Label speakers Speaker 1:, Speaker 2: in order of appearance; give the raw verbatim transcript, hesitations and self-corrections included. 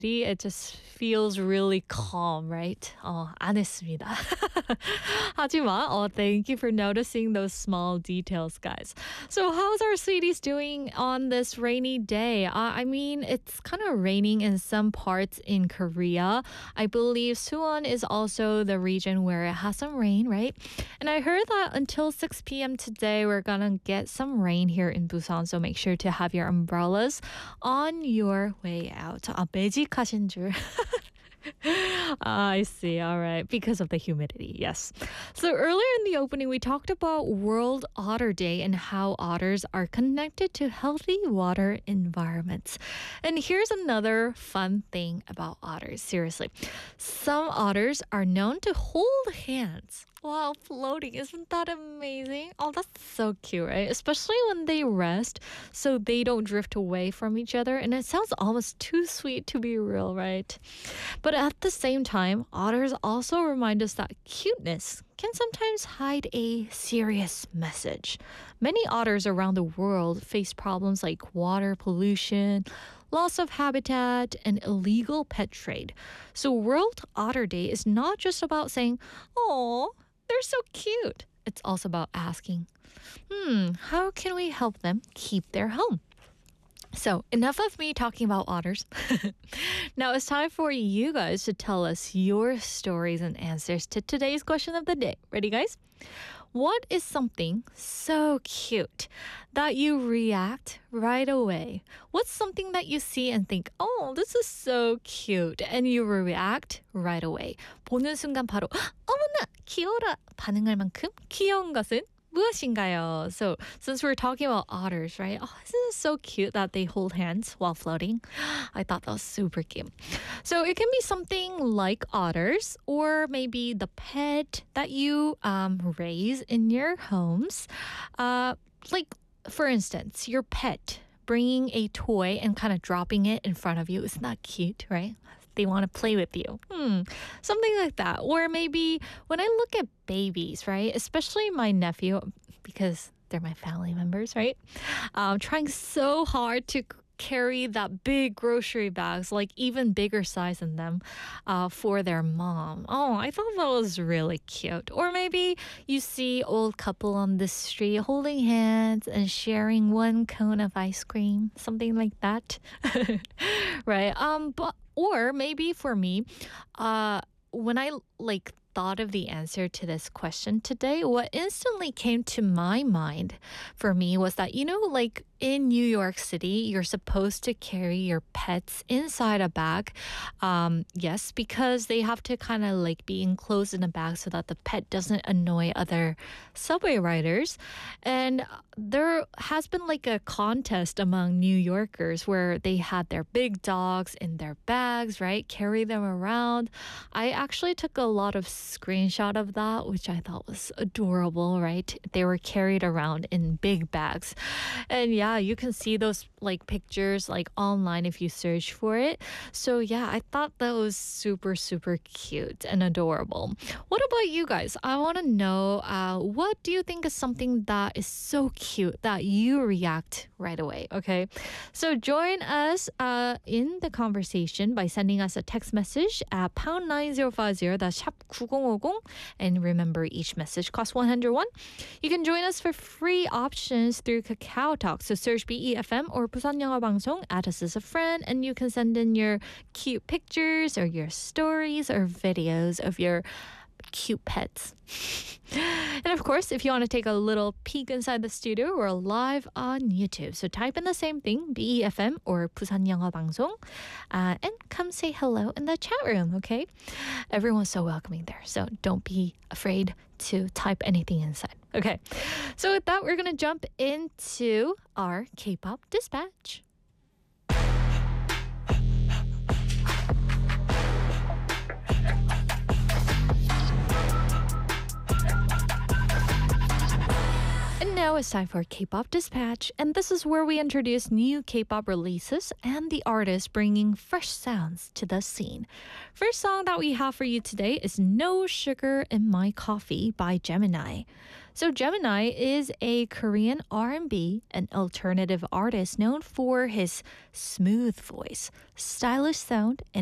Speaker 1: it just feels really calm, right? 어, 안 했습니다. 하지만, oh, thank you for noticing those small details, guys. So how's our sweeties doing on this rainy day? Uh, I mean, it's kind of raining in some parts in Korea. I believe Suwon is also the region where it has some rain, right? And I heard that until six p.m. today, we're gonna get some rain here in Busan. So make sure to have your umbrellas on your way out. 아, 매직하신 줄. Ah, I see. All right. Because of the humidity. Yes. So earlier in the opening, we talked about World Otter Day and how otters are connected to healthy water environments. And here's another fun thing about otters. Seriously. Some otters are known to hold hands while floating. Isn't that amazing? Oh, that's so cute, right? Especially when they rest so they don't drift away from each other. And it sounds almost too sweet to be real, right? But at the same time, otters also remind us that cuteness can sometimes hide a serious message. Many otters around the world face problems like water pollution, loss of habitat, and illegal pet trade. So World Otter Day is not just about saying, "Oh, they're so cute." It's also about asking, hmm, how can we help them keep their home? So enough of me talking about otters. Now it's time for you guys to tell us your stories and answers to today's question of the day. Ready, guys? What is something so cute that you react right away? What's something that you see and think, oh, this is so cute, and you react right away? 보는 순간 바로 어머나 귀여워라 반응할 만큼 귀여운 것은 무엇인가요? So since we're talking about otters, right? Oh, isn't it so cute that they hold hands while floating? I thought that was super cute. So it can be something like otters, or maybe the pet that you um, raise in your homes. Uh, like, for instance, your pet bringing a toy and kind of dropping it in front of you. Isn't that cute, right? They want to play with you. Hmm, something like that. Or maybe when I look at babies, right? Especially my nephew, because they're my family members, right? Um, trying so hard to carry that big grocery bags, like even bigger size than them, uh, for their mom. Oh, I thought that was really cute. Or maybe you see old couple on the street holding hands and sharing one cone of ice cream, something like that, right? Um, but or maybe for me, uh, when I like thought of the answer to this question today, what instantly came to my mind for me was that, you know, like in New York City, you're supposed to carry your pets inside a bag. Um, yes, because they have to kind of like be enclosed in a bag so that the pet doesn't annoy other subway riders. And there has been like a contest among New Yorkers where they had their big dogs in their bags, right? Carry them around. I actually took a lot of screenshot of that, which I thought was adorable, right? They were carried around in big bags. And yeah, you can see those like pictures like online if you search for it. So yeah, I thought that was super, super cute and adorable. What about you guys? I want to know, uh, what do you think is something that is so cute that you react right away, okay? So join us uh, in the conversation by sending us a text message at pound nine zero five zero, that's 샵 구공오공, and remember each message costs one hundred won. You can join us for free options through Kakao Talk. So search B E F M or Busan 영어 방송, add us as a friend, and you can send in your cute pictures or your stories or videos of your cute pets. And of course, if you want to take a little peek inside the studio, we're live on YouTube. So type in the same thing, B E F M or Busan 영어 방송, uh, and come say hello in the chat room, okay? Everyone's so welcoming there, so don't be afraid to type anything inside. Okay, so with that, we're going to jump into our K-pop dispatch. now it's time for K-pop Dispatch, and this is where we introduce new K-pop releases and the artists bringing fresh sounds to the scene. First song that we have for you today is No Sugar in My Coffee by Gemini. So Gemini is a Korean R and B and alternative artist known for his smooth voice, stylish sound, and